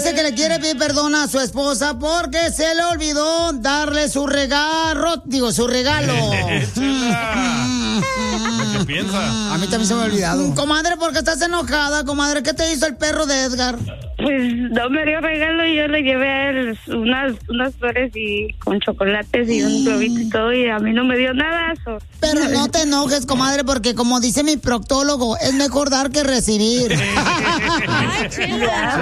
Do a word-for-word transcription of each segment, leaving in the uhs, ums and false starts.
dice que le quiere pedir perdón a su esposa porque se le olvidó darle su regalo, digo, su regalo. ¿Qué piensa? A mí también se me ha olvidado. Comadre, ¿por qué estás enojada, comadre? ¿Qué te hizo el perro de Edgar? Pues no me dio regalo y yo le llevé a él unas, unas flores y con chocolates y un globito y todo, y a mí no me dio nada. So. Pero no te enojes, comadre, porque como dice mi proctólogo, es mejor dar que recibir. Ay, chela.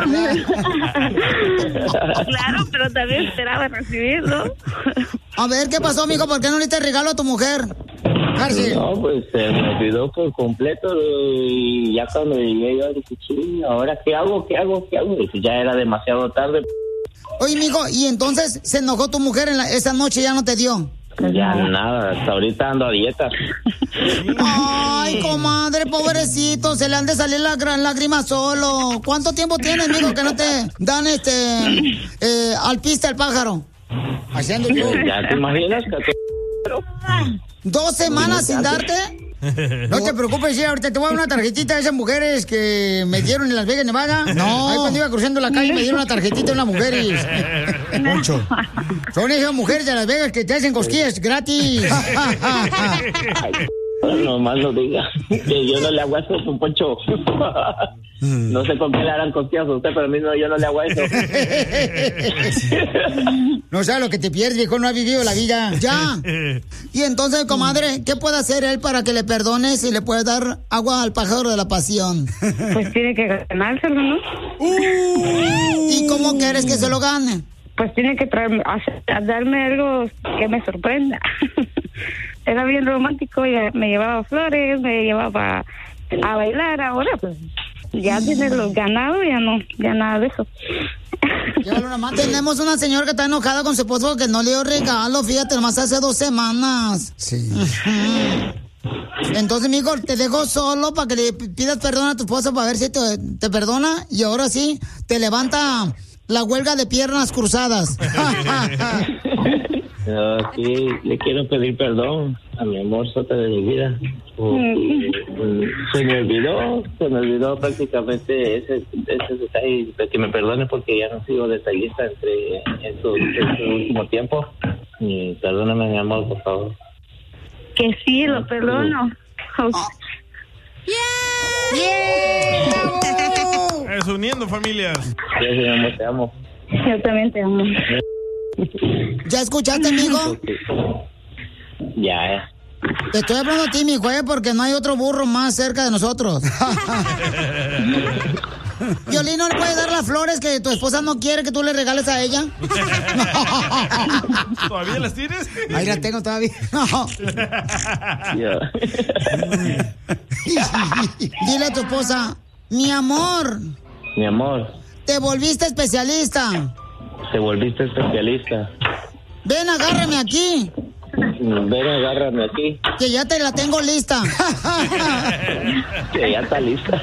Claro, pero también esperaba recibirlo. A ver, ¿qué pasó, mijo? ¿Por qué no le diste regalo a tu mujer? García. No, pues se me olvidó por completo y ya cuando llegué yo dije, sí, ¿ahora qué hago? ¿Qué hago? ¿Qué hago? Y pues ya era demasiado tarde. Oye, mijo, ¿y entonces se enojó tu mujer en la, esa noche y ya no te dio? Ya nada, hasta ahorita ando a dieta. Ay, comadre, pobrecito, se le han de salir las gran lágrimas solo. ¿Cuánto tiempo tienes, mijo, que no te dan este eh, al pista el pájaro? Haciendo yo. ¿Ya te imaginas? ¿Dos semanas sin darte? No te preocupes, sí, ahorita te voy a dar una tarjetita de esas mujeres que me dieron en Las Vegas, Nevada. No. Ahí cuando iba cruzando la calle me dieron una tarjetita de unas mujeres. Mucho. Son esas mujeres de Las Vegas que te hacen cosquillas gratis. No más no diga que yo no le hago eso con Poncho. No sé con qué le harán cosquillas a usted, pero a mí no, yo no le hago eso. No sabes lo que te pierdes, viejo, no ha vivido la vida. Ya. Y entonces, comadre, ¿qué puede hacer él para que le perdones y le puedes dar agua al pájaro de la pasión? Pues tiene que ganárselo, ¿no? Uh, ¿Y cómo quieres que se lo gane? Pues tiene que traerme, hacer, darme algo que me sorprenda. Era bien romántico, ya me llevaba flores, me llevaba a bailar. Ahora pues ya tiene los ganados, ya no, ya nada de eso. Ya, nomás tenemos una señora que está enojada con su esposo que no le dio regalo, fíjate, nomás hace dos semanas. Sí. Entonces, mijo, te dejo solo para que le pidas perdón a tu esposo para ver si te, te perdona, y ahora sí, te levanta la huelga de piernas cruzadas. No, sí, le quiero pedir perdón a mi amor sota de mi vida. Porque, se me olvidó, se me olvidó prácticamente ese, ese detalle de que me perdone porque ya no sigo detallista entre en su, en su último tiempo. Y perdóname, mi amor, por favor. Que sí, lo perdono. Oh. ¡Yeah! ¡Yeah! Es uniendo familias. Sí, mi amor, te amo. Yo también te amo. ¿Ya escuchaste, amigo? Ya, eh. Te estoy hablando a ti, mi güey, porque no hay otro burro más cerca de nosotros. Violín, ¿no le puedes dar las flores que tu esposa no quiere que tú le regales a ella? ¿Todavía las tienes? Ahí las tengo todavía. No. Dile a tu esposa, mi amor. Mi amor. Te volviste especialista. Te volviste especialista. Ven, agárrame aquí. Ven, agárrame aquí. Que ya te la tengo lista. Que ya está lista.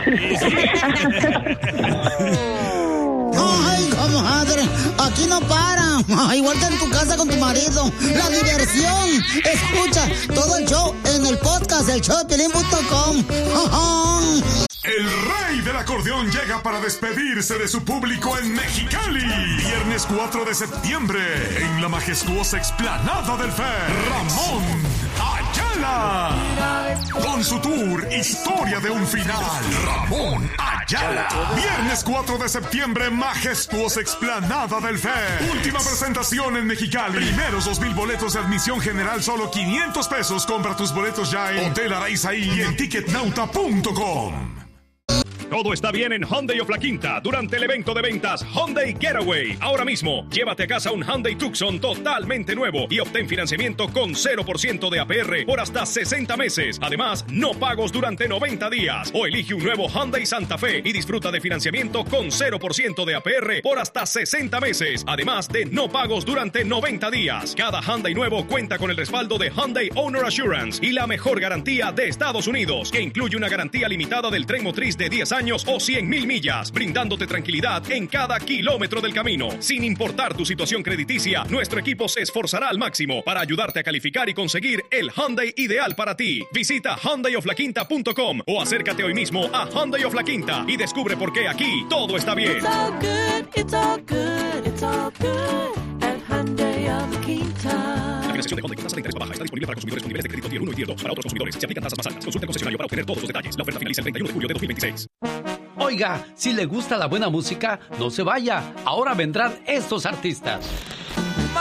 Ay, comadre, aquí no para. Igual que en tu casa con tu marido. La diversión. Escucha todo el show en el podcast, el show de Piolín punto com. El rey del acordeón llega para despedirse de su público en Mexicali. Viernes cuatro de septiembre, en la majestuosa explanada del F E R, Ramón Ayala. Con su tour Historia de un Final, Ramón Ayala. Viernes cuatro de septiembre, majestuosa explanada del F E R. Última presentación en Mexicali. Primeros dos mil boletos de admisión general, solo quinientos pesos. Compra tus boletos ya en Hotel Araizaí y en ticket nauta punto com. Todo está bien en Hyundai of La Quinta durante el evento de ventas Hyundai Getaway. Ahora mismo, llévate a casa un Hyundai Tucson totalmente nuevo y obtén financiamiento con cero por ciento de A P R por hasta sesenta meses. Además, no pagos durante noventa días. O elige un nuevo Hyundai Santa Fe y disfruta de financiamiento con cero por ciento de A P R por hasta sesenta meses. Además de no pagos durante noventa días. Cada Hyundai nuevo cuenta con el respaldo de Hyundai Owner Assurance y la mejor garantía de Estados Unidos, que incluye una garantía limitada del tren motriz de diez años años o cien mil millas, brindándote tranquilidad en cada kilómetro del camino. Sin importar tu situación crediticia, nuestro equipo se esforzará al máximo para ayudarte a calificar y conseguir el Hyundai ideal para ti. Visita hyundai of la quinta punto com o acércate hoy mismo a Hyundai of la Quinta y descubre por qué aquí todo está bien. It's all good, it's all good, it's all good at Hyundai of la Quinta. La financiación de Hyundai con tasa de interés baja está disponible para consumidores con niveles de crédito Tier uno y Tier dos. Para otros consumidores se aplican tasas más altas. Consulta el concesionario para obtener todos los detalles. La oferta finaliza el treinta y uno de julio de dos mil veintiséis. Oiga, si le gusta la buena música, no se vaya. Ahora vendrán estos artistas.